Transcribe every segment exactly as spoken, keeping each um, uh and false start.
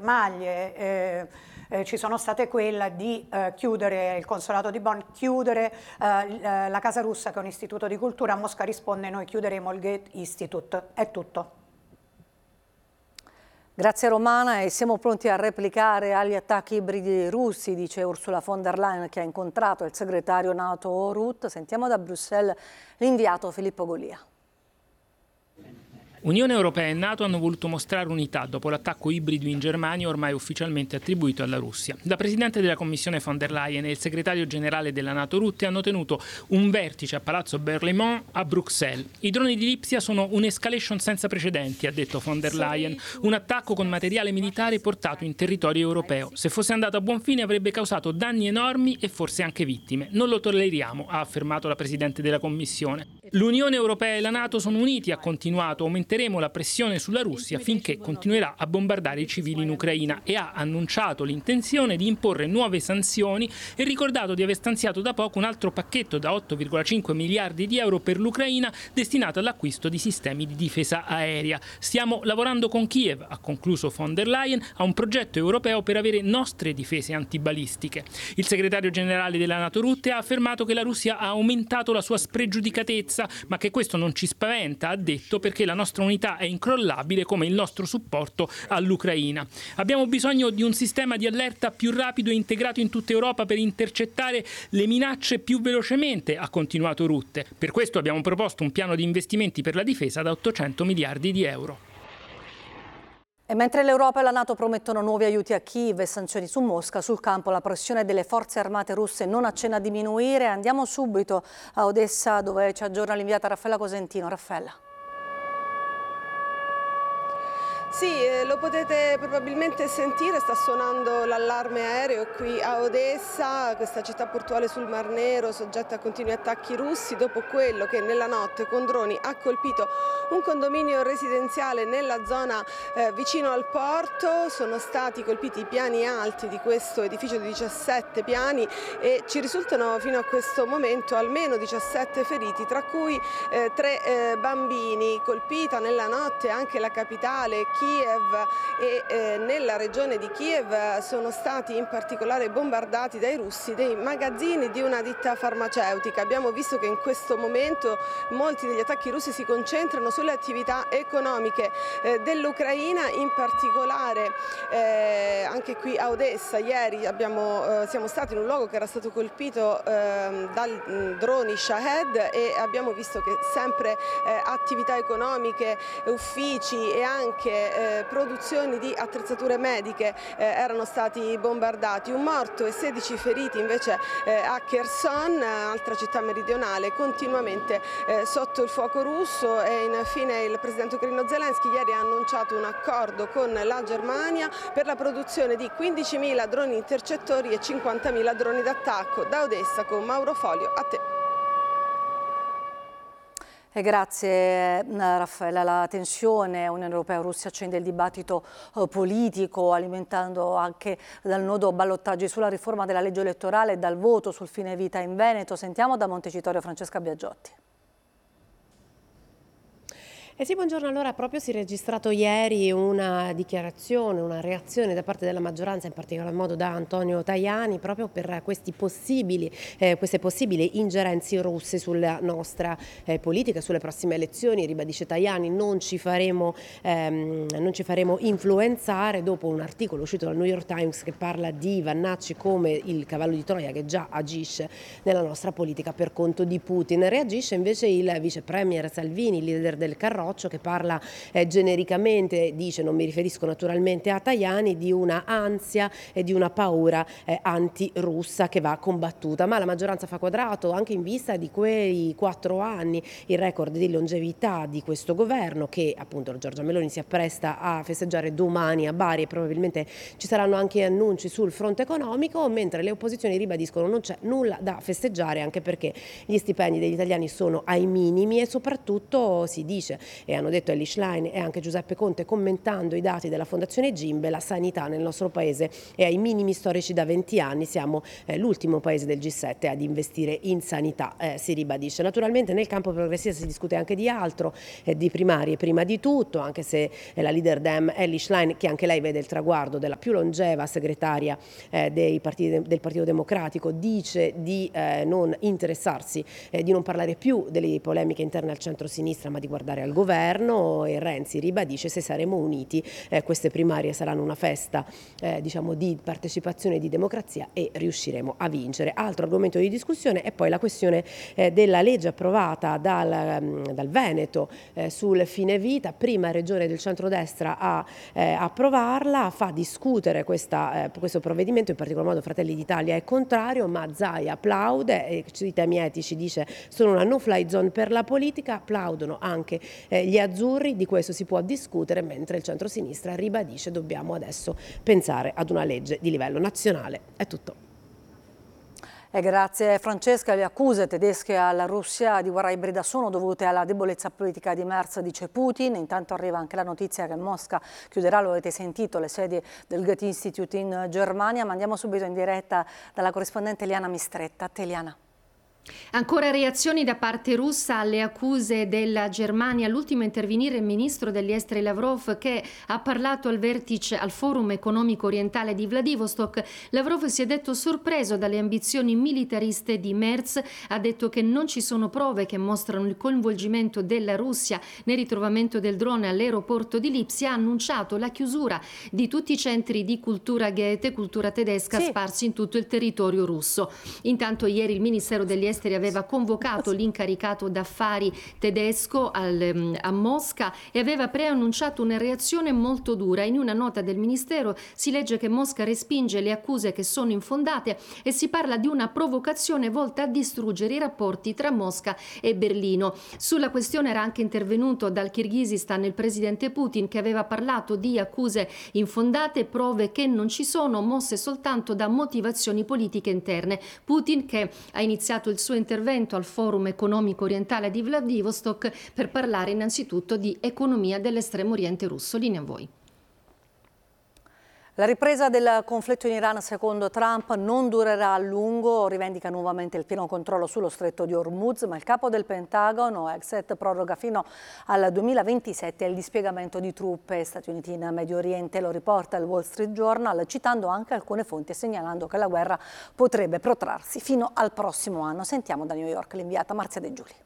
schermaglie eh, eh, ci sono state quella di eh, chiudere il consolato di Bonn, chiudere eh, la Casa Russa, che è un istituto di cultura. A Mosca risponde: noi chiuderemo il Goethe Institute. È tutto. Grazie Romana, e siamo pronti a replicare agli attacchi ibridi russi, dice Ursula von der Leyen, che ha incontrato il segretario NATO Rutte. Sentiamo da Bruxelles l'inviato Filippo Golia. Unione Europea e NATO hanno voluto mostrare unità dopo l'attacco ibrido in Germania ormai ufficialmente attribuito alla Russia. La Presidente della Commissione von der Leyen e il Segretario Generale della NATO Rutte hanno tenuto un vertice a Palazzo Berlaymont a Bruxelles. I droni di Lipsia sono un'escalation senza precedenti, ha detto von der Leyen, un attacco con materiale militare portato in territorio europeo. Se fosse andato a buon fine avrebbe causato danni enormi e forse anche vittime. Non lo tolleriamo, ha affermato la Presidente della Commissione. L'Unione Europea e la NATO sono uniti, ha continuato, aumenteremo la pressione sulla Russia finché continuerà a bombardare i civili in Ucraina, e ha annunciato l'intenzione di imporre nuove sanzioni e ricordato di aver stanziato da poco un altro pacchetto da otto virgola cinque miliardi di euro per l'Ucraina destinato all'acquisto di sistemi di difesa aerea. Stiamo lavorando con Kiev, ha concluso von der Leyen, a un progetto europeo per avere nostre difese antibalistiche. Il segretario generale della NATO Rutte ha affermato che la Russia ha aumentato la sua spregiudicatezza, ma che questo non ci spaventa, ha detto, perché la nostra unità è incrollabile come il nostro supporto all'Ucraina. Abbiamo bisogno di un sistema di allerta più rapido e integrato in tutta Europa per intercettare le minacce più velocemente, ha continuato Rutte. Per questo abbiamo proposto un piano di investimenti per la difesa da ottocento miliardi di euro. E mentre l'Europa e la NATO promettono nuovi aiuti a Kiev e sanzioni su Mosca, sul campo la pressione delle forze armate russe non accenna a diminuire. Andiamo subito a Odessa, dove ci aggiorna l'inviata Raffaella Cosentino. Raffaella. Sì, eh, lo potete probabilmente sentire, sta suonando l'allarme aereo qui a Odessa, questa città portuale sul Mar Nero, soggetta a continui attacchi russi, dopo quello che nella notte con droni ha colpito un condominio residenziale nella zona eh, vicino al porto. Sono stati colpiti i piani alti di questo edificio di diciassette piani e ci risultano fino a questo momento almeno diciassette feriti, tra cui eh, tre eh, bambini. Colpita nella notte anche la capitale, Kiev, e eh, nella regione di Kiev sono stati in particolare bombardati dai russi dei magazzini di una ditta farmaceutica. Abbiamo visto che in questo momento molti degli attacchi russi si concentrano sulle attività economiche eh, dell'Ucraina, in particolare eh, anche qui a Odessa. Ieri abbiamo, eh, siamo stati in un luogo che era stato colpito eh, dal mh, droni Shahed, e abbiamo visto che sempre eh, attività economiche, uffici e anche Eh, produzioni di attrezzature mediche eh, erano stati bombardati. Un morto e sedici feriti invece eh, a Kherson, altra città meridionale, continuamente eh, sotto il fuoco russo. E infine il presidente ucraino Zelensky ieri ha annunciato un accordo con la Germania per la produzione di quindicimila droni intercettori e cinquantamila droni d'attacco. Da Odessa con Mauro Folio, a te. E grazie Raffaella. La tensione Unione Europea-Russia accende il dibattito eh, politico, alimentando anche dal nodo ballottaggi sulla riforma della legge elettorale e dal voto sul fine vita in Veneto. Sentiamo da Montecitorio Francesca Biagiotti. Eh sì, buongiorno. Allora, proprio si è registrato ieri una dichiarazione, una reazione da parte della maggioranza, in particolar modo da Antonio Tajani, proprio per questi possibili, eh, queste possibili ingerenze russe sulla nostra eh, politica, sulle prossime elezioni. Ribadisce Tajani: non ci faremo, ehm, non ci faremo influenzare, dopo un articolo uscito dal New York Times che parla di Vannacci come il cavallo di Troia che già agisce nella nostra politica per conto di Putin. Reagisce invece il vice premier Salvini, leader del Carroccio, che parla eh, genericamente, dice, non mi riferisco naturalmente a Tajani, di una ansia e di una paura eh, anti-russa che va combattuta. Ma la maggioranza fa quadrato anche in vista di quei quattro anni, il record di longevità di questo governo, che appunto Giorgia Meloni si appresta a festeggiare domani a Bari, e probabilmente ci saranno anche annunci sul fronte economico, mentre le opposizioni ribadiscono non c'è nulla da festeggiare, anche perché gli stipendi degli italiani sono ai minimi e soprattutto si dice e hanno detto Elly Schlein e anche Giuseppe Conte commentando i dati della Fondazione Gimbe, la sanità nel nostro paese è ai minimi storici da venti anni, siamo eh, l'ultimo paese del G sette ad investire in sanità, eh, si ribadisce. Naturalmente nel campo progressista si discute anche di altro, eh, di primarie prima di tutto, anche se eh, la leader Dem Elly Schlein, che anche lei vede il traguardo della più longeva segretaria eh, dei partiti, del Partito Democratico, dice di eh, non interessarsi, eh, di non parlare più delle polemiche interne al centro-sinistra ma di guardare al governo, e Renzi ribadisce se saremo uniti eh, queste primarie saranno una festa eh, diciamo di partecipazione e di democrazia e riusciremo a vincere. Altro argomento di discussione è poi la questione eh, della legge approvata dal, um, dal Veneto eh, sul fine vita, prima regione del centrodestra a eh, approvarla, fa discutere questa, eh, questo provvedimento, in particolar modo Fratelli d'Italia è contrario, ma Zaia applaude e sui temi etici dice sono una no-fly zone per la politica, applaudono anche eh, gli azzurri, di questo si può discutere, mentre il centro-sinistra ribadisce dobbiamo adesso pensare ad una legge di livello nazionale. È tutto. E grazie Francesca. Le accuse tedesche alla Russia di guerra ibrida sono dovute alla debolezza politica di Merz, dice Putin. Intanto arriva anche la notizia che Mosca chiuderà, lo avete sentito, le sedi del Goethe Institute in Germania. Ma andiamo subito in diretta dalla corrispondente Eliana Mistretta. Eliana. Ancora reazioni da parte russa alle accuse della Germania. L'ultimo a intervenire il ministro degli esteri Lavrov, che ha parlato al vertice al Forum economico orientale di Vladivostok. Lavrov si è detto sorpreso dalle ambizioni militariste di Merz, ha detto che non ci sono prove che mostrano il coinvolgimento della Russia nel ritrovamento del drone all'aeroporto di Lipsia, ha annunciato la chiusura di tutti i centri di cultura Goethe, cultura tedesca, sì, sparsi in tutto il territorio russo. Intanto ieri il Ministero degli esteri aveva convocato l'incaricato d'affari tedesco al, a Mosca e aveva preannunciato una reazione molto dura. In una nota del Ministero si legge che Mosca respinge le accuse che sono infondate e si parla di una provocazione volta a distruggere i rapporti tra Mosca e Berlino. Sulla questione era anche intervenuto dal Kirghizistan il presidente Putin, che aveva parlato di accuse infondate, prove che non ci sono, mosse soltanto da motivazioni politiche interne. Putin, che ha iniziato il suo intervento al Forum economico orientale di Vladivostok per parlare innanzitutto di economia dell'estremo oriente russo. Linea a voi. La ripresa del conflitto in Iran, secondo Trump, non durerà a lungo, rivendica nuovamente il pieno controllo sullo stretto di Hormuz, ma il capo del Pentagono, Exet, proroga fino al duemilaventisette il dispiegamento di truppe Stati Uniti in Medio Oriente. Lo riporta il Wall Street Journal, citando anche alcune fonti e segnalando che la guerra potrebbe protrarsi fino al prossimo anno. Sentiamo da New York l'inviata Marzia De Giuli.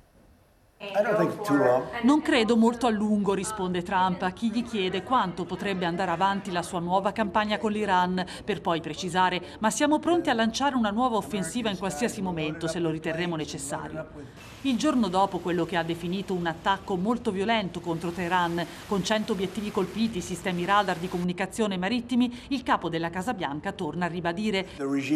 Non credo molto a lungo, risponde Trump a chi gli chiede quanto potrebbe andare avanti la sua nuova campagna con l'Iran, per poi precisare: ma siamo pronti a lanciare una nuova offensiva in qualsiasi momento se lo riterremo necessario. Il giorno dopo quello che ha definito un attacco molto violento contro Teheran, con cento obiettivi colpiti, sistemi radar di comunicazione marittimi, il capo della Casa Bianca torna a ribadire: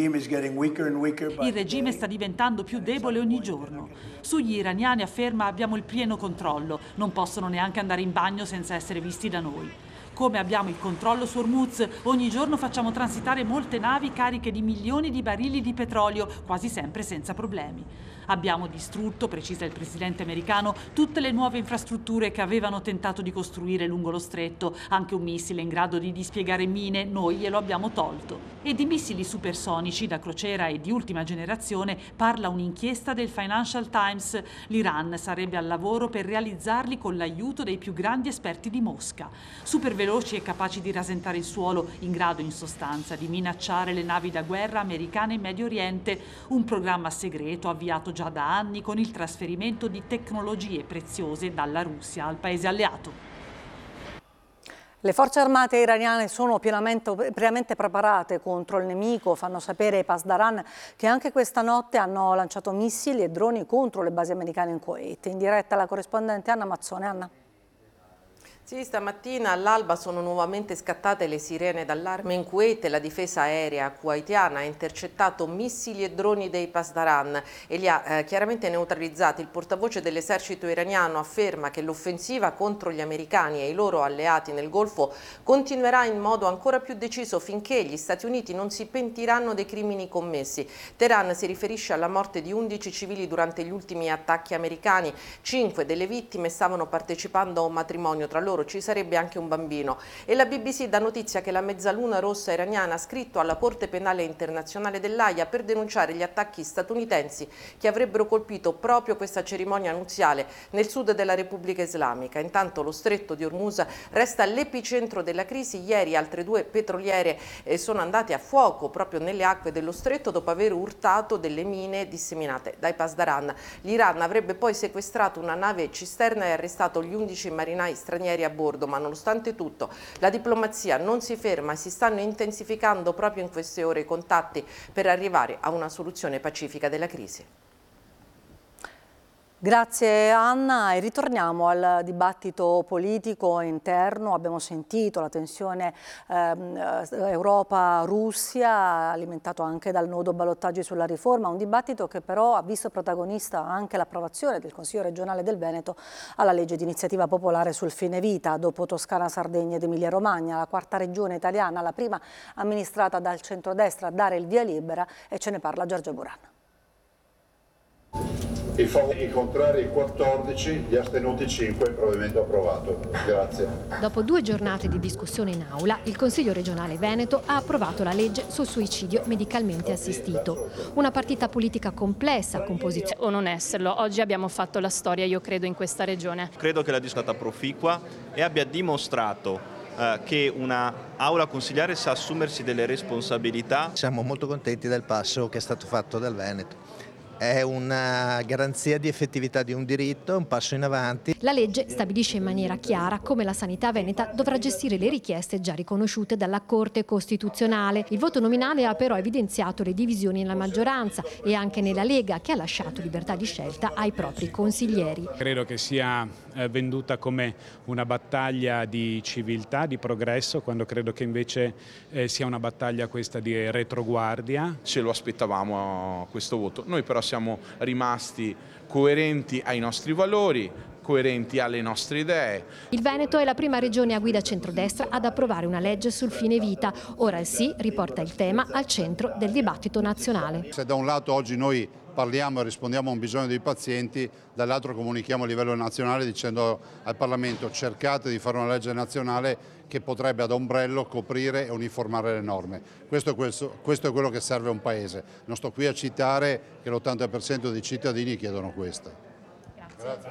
il regime sta diventando più debole ogni giorno. Sugli iraniani afferma: abbiamo il pieno controllo, non possono neanche andare in bagno senza essere visti da noi. Come abbiamo il controllo su Hormuz, ogni giorno facciamo transitare molte navi cariche di milioni di barili di petrolio, quasi sempre senza problemi. Abbiamo distrutto, precisa il presidente americano, tutte le nuove infrastrutture che avevano tentato di costruire lungo lo stretto. Anche un missile in grado di dispiegare mine, noi glielo abbiamo tolto. E di missili supersonici da crociera e di ultima generazione parla un'inchiesta del Financial Times. L'Iran sarebbe al lavoro per realizzarli con l'aiuto dei più grandi esperti di Mosca. Super veloci e capaci di rasentare il suolo, in grado in sostanza di minacciare le navi da guerra americane in Medio Oriente. Un programma segreto avviato già da anni con il trasferimento di tecnologie preziose dalla Russia al paese alleato. Le forze armate iraniane sono pienamente, pienamente preparate contro il nemico, fanno sapere i Pasdaran che anche questa notte hanno lanciato missili e droni contro le basi americane in Kuwait. In diretta la corrispondente Anna Mazzone. Anna. Sì, stamattina all'alba sono nuovamente scattate le sirene d'allarme in Kuwait e la difesa aerea kuwaitiana ha intercettato missili e droni dei Pasdaran e li ha eh, chiaramente neutralizzati. Il portavoce dell'esercito iraniano afferma che l'offensiva contro gli americani e i loro alleati nel Golfo continuerà in modo ancora più deciso finché gli Stati Uniti non si pentiranno dei crimini commessi. Teheran si riferisce alla morte di undici civili durante gli ultimi attacchi americani. Cinque delle vittime stavano partecipando a un matrimonio, tra loro ci sarebbe anche un bambino. E la B B C dà notizia che la Mezzaluna Rossa iraniana ha scritto alla Corte Penale Internazionale dell'Aia per denunciare gli attacchi statunitensi che avrebbero colpito proprio questa cerimonia nuziale nel sud della Repubblica Islamica. Intanto lo stretto di Hormuz resta l'epicentro della crisi. Ieri altre due petroliere eh, sono andate a fuoco proprio nelle acque dello stretto dopo aver urtato delle mine disseminate dai Pasdaran. L'Iran avrebbe poi sequestrato una nave cisterna e arrestato gli undici marinai stranieri a bordo, ma nonostante tutto la diplomazia non si ferma e si stanno intensificando proprio in queste ore i contatti per arrivare a una soluzione pacifica della crisi. Grazie Anna e ritorniamo al dibattito politico interno. Abbiamo sentito la tensione eh, Europa-Russia alimentato anche dal nodo ballottaggi sulla riforma, un dibattito che però ha visto protagonista anche l'approvazione del Consiglio regionale del Veneto alla legge di iniziativa popolare sul fine vita. Dopo Toscana, Sardegna ed Emilia Romagna, la quarta regione italiana, la prima amministrata dal centrodestra a dare il via libera, e ce ne parla Giorgio Buran. I voti contrari quattordici, gli astenuti cinque, il provvedimento approvato. Grazie. Dopo due giornate di discussione in aula, il Consiglio regionale Veneto ha approvato la legge sul suicidio medicalmente assistito. Una partita politica complessa, con posizioni o non esserlo. Oggi abbiamo fatto la storia, io credo, in questa regione. Credo che la discussione sia stata proficua e abbia dimostrato eh, che una aula consigliare sa assumersi delle responsabilità. Siamo molto contenti del passo che è stato fatto dal Veneto. È una garanzia di effettività di un diritto, un passo in avanti. La legge stabilisce in maniera chiara come la sanità veneta dovrà gestire le richieste già riconosciute dalla Corte Costituzionale. Il voto nominale ha però evidenziato le divisioni nella maggioranza e anche nella Lega, che ha lasciato libertà di scelta ai propri consiglieri. Credo che sia venduta come una battaglia di civiltà, di progresso, quando credo che invece eh, sia una battaglia questa di retroguardia. Ce lo aspettavamo questo voto, noi però siamo rimasti coerenti ai nostri valori, coerenti alle nostre idee. Il Veneto è la prima regione a guida centrodestra ad approvare una legge sul fine vita. Ora il sì riporta il tema al centro del dibattito nazionale. Se da un lato oggi noi parliamo e rispondiamo a un bisogno dei pazienti, dall'altro comunichiamo a livello nazionale dicendo al Parlamento: cercate di fare una legge nazionale che potrebbe ad ombrello coprire e uniformare le norme. Questo, questo, questo è quello che serve a un Paese. Non sto qui a citare che l'ottanta per cento dei cittadini chiedono questo. Grazie.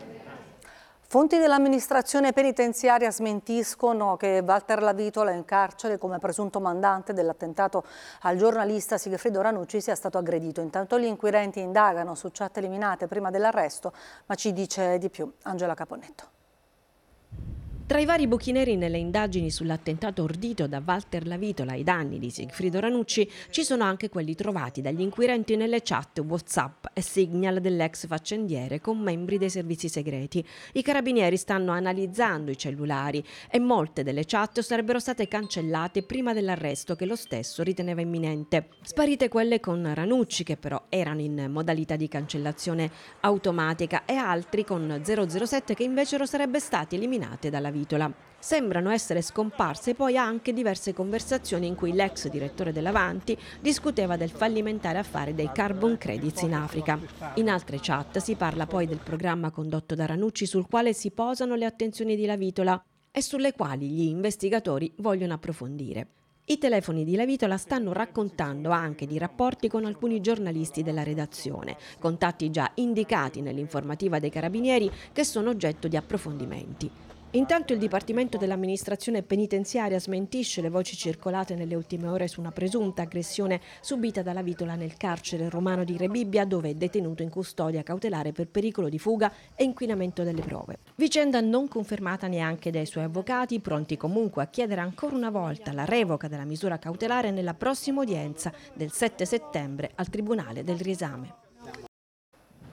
Fonti dell'amministrazione penitenziaria smentiscono che Walter Lavitola, in carcere come presunto mandante dell'attentato al giornalista Sigfrido Ranucci, sia stato aggredito. Intanto gli inquirenti indagano su chat eliminate prima dell'arresto, ma ci dice di più Angela Caponnetto. Tra i vari buchi neri nelle indagini sull'attentato ordito da Walter Lavitola ai danni di Sigfrido Ranucci ci sono anche quelli trovati dagli inquirenti nelle chat WhatsApp e Signal dell'ex faccendiere con membri dei servizi segreti. I carabinieri stanno analizzando i cellulari e molte delle chat sarebbero state cancellate prima dell'arresto, che lo stesso riteneva imminente. Sparite quelle con Ranucci, che però erano in modalità di cancellazione automatica, e altri con zero zero sette che invece sarebbero stati eliminate dalla Vitola. Sembrano essere scomparse poi anche diverse conversazioni in cui l'ex direttore dell'Avanti discuteva del fallimentare affare dei carbon credits in Africa. In altre chat si parla poi del programma condotto da Ranucci, sul quale si posano le attenzioni di Lavitola e sulle quali gli investigatori vogliono approfondire. I telefoni di Lavitola stanno raccontando anche di rapporti con alcuni giornalisti della redazione, contatti già indicati nell'informativa dei carabinieri che sono oggetto di approfondimenti. Intanto il Dipartimento dell'amministrazione penitenziaria smentisce le voci circolate nelle ultime ore su una presunta aggressione subita da Lavitola nel carcere romano di Rebibbia, dove è detenuto in custodia cautelare per pericolo di fuga e inquinamento delle prove. Vicenda non confermata neanche dai suoi avvocati, pronti comunque a chiedere ancora una volta la revoca della misura cautelare nella prossima udienza del sette settembre al Tribunale del Riesame.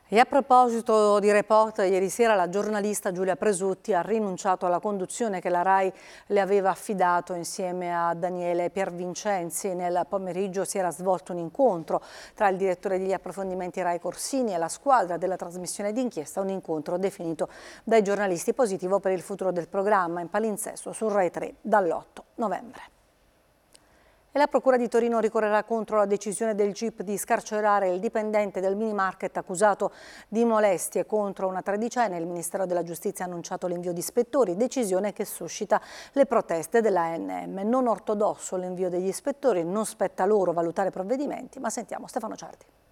E a proposito di Reporter, ieri sera la giornalista Giulia Presutti ha rinunciato alla conduzione che la RAI le aveva affidato insieme a Daniele Piervincenzi. Nel pomeriggio si era svolto un incontro tra il direttore degli approfondimenti RAI Corsini e la squadra della trasmissione d'inchiesta, un incontro definito dai giornalisti positivo per il futuro del programma, in palinsesto su RAI tre dall'otto novembre. E la Procura di Torino ricorrerà contro la decisione del G I P di scarcerare il dipendente del mini market accusato di molestie contro una tredicenne. Il Ministero della Giustizia ha annunciato l'invio di ispettori, decisione che suscita le proteste dell'A N M. Non ortodosso l'invio degli ispettori, non spetta loro valutare provvedimenti, ma sentiamo Stefano Ciardi.